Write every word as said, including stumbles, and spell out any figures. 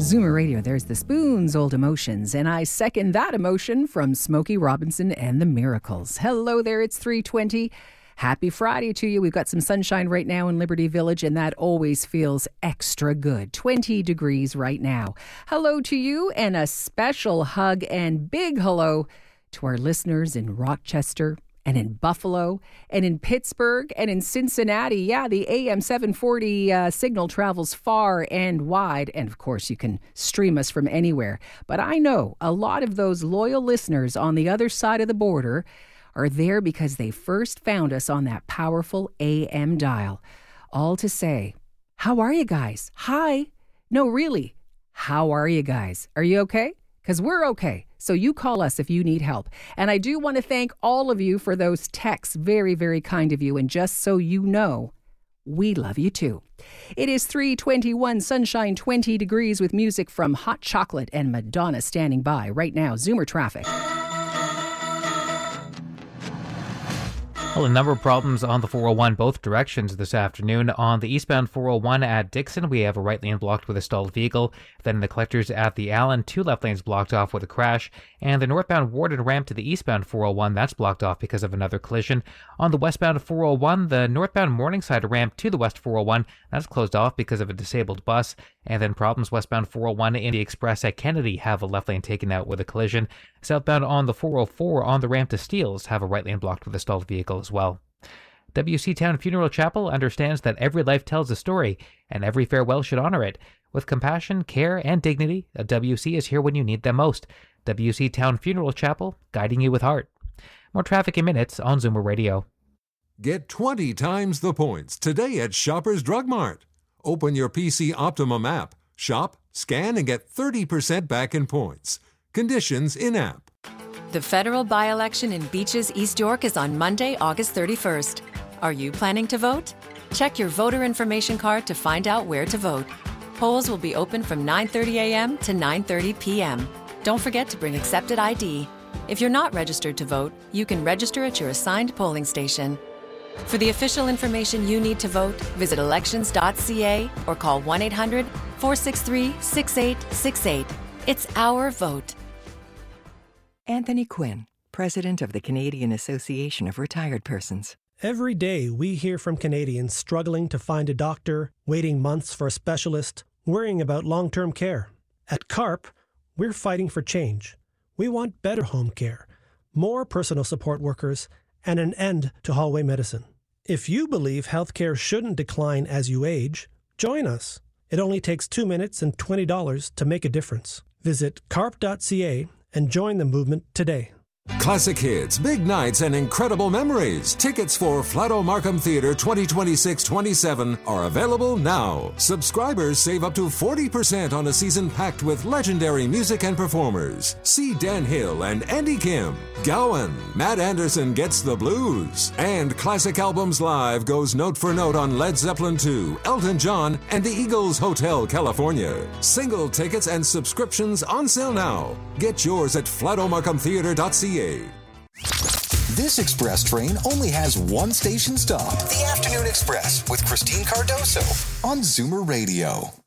Zoomer Radio, there's the Spoons' Old Emotions, and I second that emotion from Smokey Robinson and the Miracles. Hello there, it's three twenty. Happy Friday to you. We've got some sunshine right now in Liberty Village, and that always feels extra good. twenty degrees right now. Hello to you, and a special hug and big hello to our listeners in Rochester, and in Buffalo, and in Pittsburgh, and in Cincinnati. Yeah, the A M seven forty uh, signal travels far and wide, and of course you can stream us from anywhere. But I know a lot of those loyal listeners on the other side of the border are there because they first found us on that powerful A M dial. All to say, how are you guys? Hi. No, really, how are you guys? Are you okay? Because we're okay. So you call us if you need help. And I do want to thank all of you for those texts. Very, very kind of you. And just so you know, we love you too. It is three twenty-one, sunshine, twenty degrees with music from Hot Chocolate and Madonna standing by. Right now, Zoomer traffic. Well, a number of problems on the four oh one both directions this afternoon. On the eastbound four oh one at Dixon, we have a right lane blocked with a stalled vehicle. Then in the collectors at the Allen, two left lanes blocked off with a crash. And the northbound Warden ramp to the eastbound four oh one, that's blocked off because of another collision. On the westbound four oh one, the northbound Morningside ramp to the west four oh one, that's closed off because of a disabled bus. And then problems westbound four oh one in the Express at Kennedy have a left lane taken out with a collision. Southbound on the four oh four on the ramp to Steeles have a right lane blocked with a stalled vehicle as well. W C Town Funeral Chapel understands that every life tells a story, and every farewell should honor it. With compassion, care, and dignity, a W C is here when you need them most. W C Town Funeral Chapel, guiding you with heart. More traffic in minutes on Zoomer Radio. Get twenty times the points today at Shoppers Drug Mart. Open your P C Optimum app, shop, scan, and get thirty percent back in points. Conditions in-app. The federal by-election in Beaches, East York is on Monday, August thirty-first. Are you planning to vote? Check your voter information card to find out where to vote. Polls will be open from nine thirty a.m. to nine thirty p.m. Don't forget to bring accepted I D. If you're not registered to vote, you can register at your assigned polling station. For the official information you need to vote, visit elections dot c a or call one eight hundred, four six three, six eight six eight. It's our vote. Anthony Quinn, President of the Canadian Association of Retired Persons. Every day we hear from Canadians struggling to find a doctor, waiting months for a specialist, worrying about long-term care. At CARP, we're fighting for change. We want better home care, more personal support workers, and an end to hallway medicine. If you believe healthcare shouldn't decline as you age, join us. It only takes two minutes and twenty dollars to make a difference. Visit carp dot c a and join the movement today. Classic hits, big nights, and incredible memories. Tickets for Flato Markham Theatre twenty twenty-six twenty-seven are available now. Subscribers save up to forty percent on a season packed with legendary music and performers. See Dan Hill and Andy Kim. Gowan, Matt Anderson Gets the Blues. And Classic Albums Live goes note for note on Led Zeppelin two, Elton John, and the Eagles Hotel California. Single tickets and subscriptions on sale now. Get yours at flato markham theatre dot c a. This express train only has one station stop. The Afternoon Express with Christine Cardoso on Zoomer Radio.